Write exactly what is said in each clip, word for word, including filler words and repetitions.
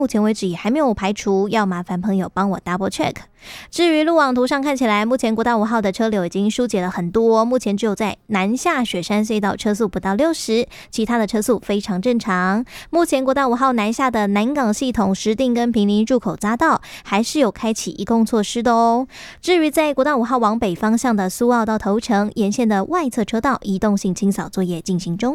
目前为止也还没有排除，要麻烦朋友帮我 double check。至于路网图上看起来，目前国道五号的车流已经疏解了很多，目前只有在南下雪山隧道车速不到六十，其他的车速非常正常。目前国道五号南下的南港系统石碇跟坪林入口匝道还是有开启移工措施的哦。至于在国道五号往北方向的苏澳到头城沿线的外侧车道移动性清扫作业进行中。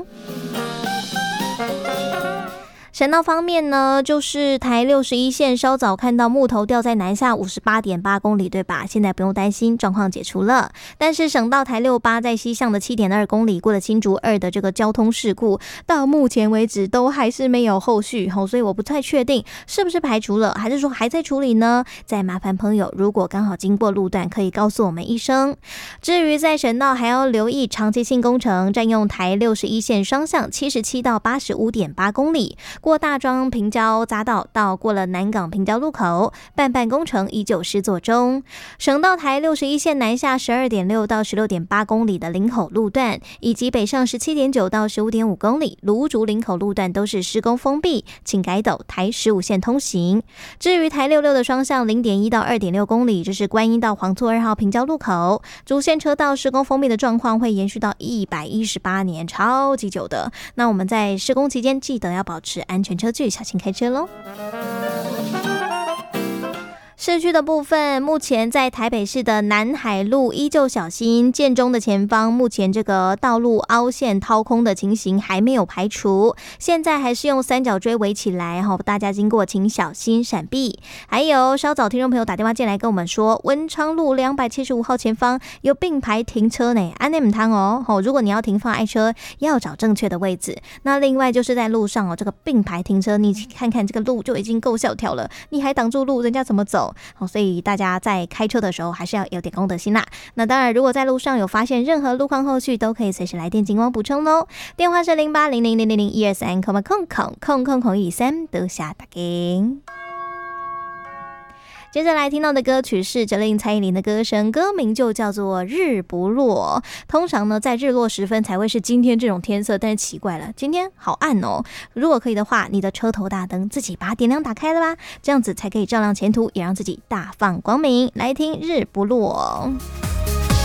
省道方面呢，就是台六十一线稍早看到木头掉在南下 五十八点八公里，对吧？现在不用担心，状况解除了。但是省道台六八在西向的 七点二公里过了新竹二的这个交通事故，到目前为止都还是没有后续，所以我不太确定是不是排除了，还是说还在处理呢？再麻烦朋友，如果刚好经过路段，可以告诉我们一声。至于在省道还要留意长期性工程，占用台六十一线双向 七十七到八十五点八公里，过大庄平交匝道到过了南港平交路口，半半工程依旧施作中。省道台六十一线南下 十二点六到十六点八公里的林口路段，以及北上 十七点九到十五点五公里芦竹林口路段都是施工封闭，请改斗台十五线通行。至于台六六的双向 零点一到二点六公里，这是观音到黄厝二号平交路口，主线车道施工封闭的状况会延续到一百一十八年，超级久的。那我们在施工期间记得要保持安全车距，小心开车咯。市区的部分，目前在台北市的南海路依旧小心，建中的前方目前这个道路凹陷掏空的情形还没有排除，现在还是用三角锥围起来，大家经过请小心闪避。还有稍早听众朋友打电话进来跟我们说，文昌路两百七十五号前方有并排停车呢，安内唔汤哦，如果你要停放爱车要找正确的位置。那另外就是在路上哦，这个并排停车，你看看这个路就已经够萧条了，你还挡住路，人家怎么走？好，所以大家在开车的时候还是要有点公德心啦。那当然，如果在路上有发现任何路况后续，都可以随时来电警网补充咯。电话是零八零零零零零一二三空空空空空空一三，多谢大家。接着来听到的歌曲是哲令蔡依林的歌声，歌名就叫做日不落。通常呢，在日落时分才会是今天这种天色，但是奇怪了，今天好暗哦。如果可以的话，你的车头大灯自己把它点亮打开了吧，这样子才可以照亮前途，也让自己大放光明。来听日不落。